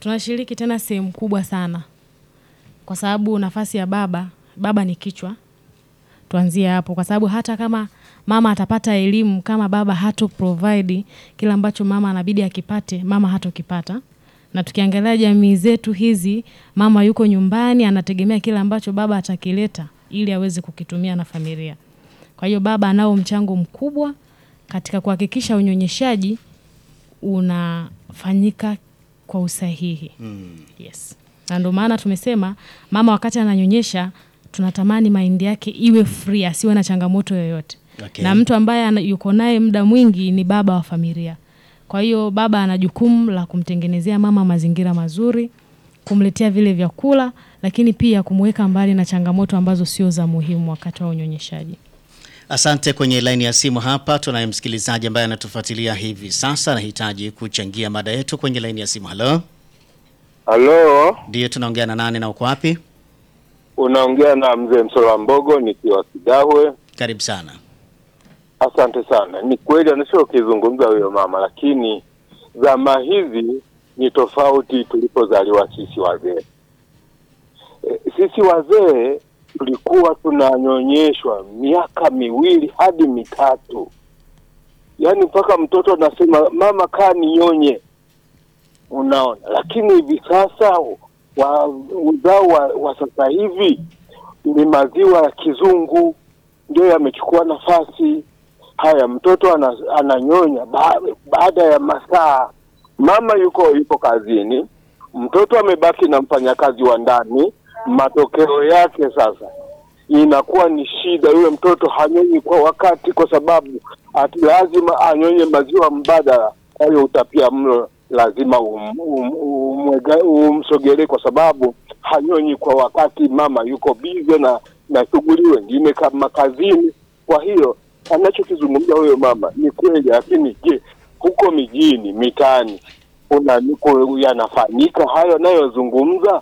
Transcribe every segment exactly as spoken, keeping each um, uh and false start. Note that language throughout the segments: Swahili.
Tunashiriki tena sehemu kubwa sana. Kwa sababu nafasi ya baba, baba ni kichwa. Tuanzie hapo kwa sababu hata kama mama atapata elimu, kama baba hato provide kila ambacho mama anabidi akipate, mama hatokipata. Na tukiangalia jamii zetu hizi, mama yuko nyumbani anategemea kila ambacho baba atakileta ili aweze kukitumia na familia. Kwa hiyo baba anao mchango mkubwa katika kuhakikisha unyonyeshaji unafanyika kwa usahihi. Mm. Yes. Na ndio maana tumesema mama wakati ananyonyesha tunatamani mind yake iwe free, asiwe na changamoto yoyote. Okay. Na mtu ambaye yuko naye muda mwingi ni baba wa familia. Kwa hiyo baba ana jukumu la kumtengenezea mama mazingira mazuri, kumletea vile vyakula, lakini pia kumweka mbali na changamoto ambazo sio za muhimu wakati wa unyonyeshaji. Asante. Kwenye line ya simu hapa tunaye msikilizaji ambaye anatufuatilia hivi sasa, anahitaji kuchangia mada yetu kwenye line ya simu. Hello. Hello. Ndio, tunaongea na nani na uko wapi? Unaongea na mzee Msola Mbogo nikiwa Kidahwe. Karibu sana. Asante sana. Ni kweli anachokizungumza huyo mama, lakini zama hizi ni tofauti tulipozaliwa sisi wazee. E, sisi wazee tulikuwa tunanyonyeshwa miaka miwili hadi mitatu. Yaani mpaka mtoto anasema mama kaa ninyonye. Unaona, lakini hivi sasa wa uzao wa, wa sasa hivi ni maziwa ya kizungu ndio yamechukua nafasi. Haya, mtoto ana, ananyonya ba, baada ya masaa, mama yuko yuko kazini, mtoto amebaki na mfanyakazi wa ndani. Matokeo yake sasa inakuwa ni shida, yule mtoto hanyonyi kwa wakati kwa sababu ati lazima anyonye maziwa mbadala. Kwa hiyo utapia mlo lazima umsogelee um, um, um, kwa sababu hanyonyi kwa wakati, mama yuko busy na na shughuli wengine kama kazini. Kwa hiyo anachokizungumza huyo mama ni kweli, lakini je, huko mijini, mitaani kuna niko yanafanyika hayo anayozungumza?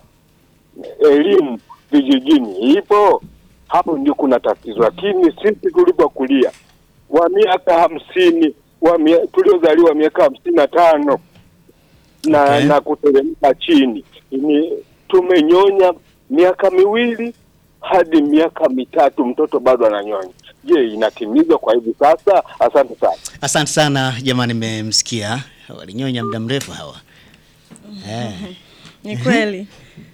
Elimu vijijini ipo? Hapo ndio kuna tatizo. Lakini sisi tulipokulia wa miaka hamsini, wa tuliozaliwa miaka hamsini na tano na okay, na kuteremka chini, ni tumenyonya miaka miwili hadi miaka mitatu, mtoto bado ananyonya. Je, inatimizwa kwa hivi sasa? Asante sana. Asante sana jamani, nimemsikia walinyonya muda mrefu hawa. Eh. Ni kweli.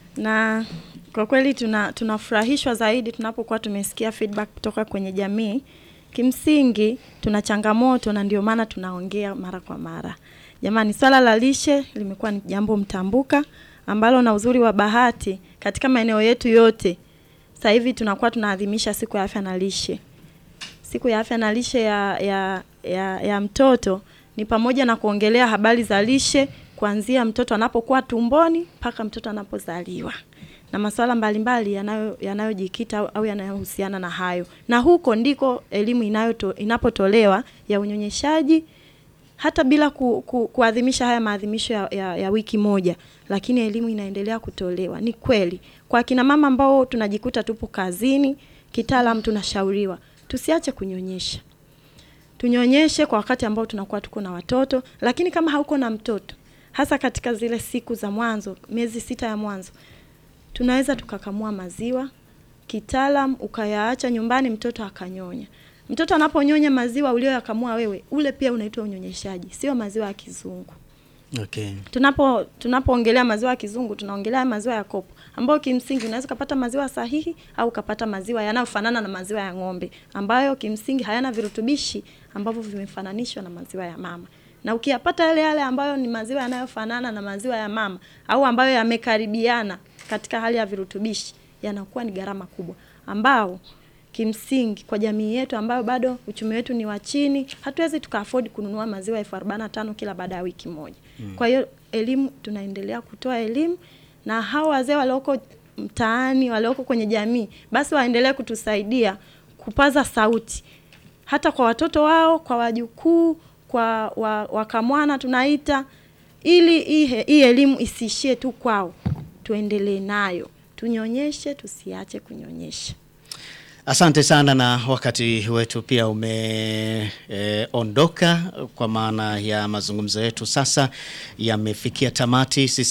Na kwa kweli tuna tunafurahishwa zaidi tunapokuwa tumesikia feedback kutoka kwenye jamii. Kimsingi tuna changamoto na ndio maana tunaongea mara kwa mara. Jamani, swala la lishe limekuwa ni jambo mtambuka ambalo na uzuri wa bahati katika maeneo yetu yote. Sasa hivi tunakuwa tunaadhimisha siku ya afya na lishe. Siku ya afya na lishe ya ya ya, ya mtoto ni pamoja na kuongelea habari za lishe kuanzia mtoto anapokuwa tumboni mpaka mtoto anapozaliwa. Na masuala mbalimbali yanayo yanayojikita au, au yanayohusiana na hayo. Na huko ndiko elimu inayoto, inapotolewa ya unyonyeshaji, hata bila ku, ku, kuadhimisha haya maadhimisho ya, ya, ya wiki moja, lakini elimu inaendelea kutolewa. Ni kweli kwa kina mama ambao tunajikuta tupo kazini, kitaalamu tunashauriwa tusiache kunyonyesha. Tunyonyeshe kwa wakati ambao tunakuwa tuko na watoto, lakini kama hauko na mtoto, hasa katika zile siku za mwanzo, miezi sita ya mwanzo, tunaweza tukakamua maziwa kitaalamu, ukayaacha nyumbani, mtoto akanyonya. Mtoto anaponyonya maziwa uliyoyakamua wewe, ule pia unaitwa unyonyeshaji, sio maziwa ya kizungu. Okay. Tunapo tunapoongelea maziwa ya kizungu, tunaongelea maziwa ya kopo, ambayo kimsingi unaweza kupata maziwa sahihi au kupata maziwa yanayofanana na maziwa ya ng'ombe, ambayo kimsingi hayana virutubishi ambavyo vimefananishwa na maziwa ya mama. Na ukiyapata yale yale ambayo ni maziwa yanayofanana na maziwa ya mama au ambayo yamekaribiana katika hali ya virutubishi, yanakuwa ni gharama kubwa, ambao kimsingi kwa jamii yetu ambayo bado uchumi wetu ni wa chini, hatuwezi tuka-afford kununua maziwa elfu arobaini na tano kila baada ya wiki moja. Mm. Kwa hiyo elimu, tunaendelea kutoa elimu, na hao wazee walioko mtaani, walioko kwenye jamii, basi waendelee kutusaidia kupaza sauti hata kwa watoto wao, kwa wajukuu, kwa wa, wakamwana tunaita, ili hii elimu isiishie tu kwao, tuendelee nayo, tunyonyeshe, tusiache kunyonyesha. Asante sana, na wakati wetu pia umeondoka, e, kwa maana ya mazungumzo yetu sasa yamefikia tamati. Sisi